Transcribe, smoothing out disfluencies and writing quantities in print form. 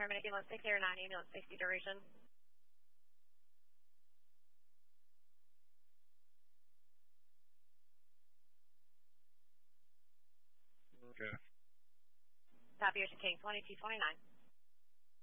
paramedic ambulance 609, ambulance 60 duration. Okay. Copy, Ocean King 2229.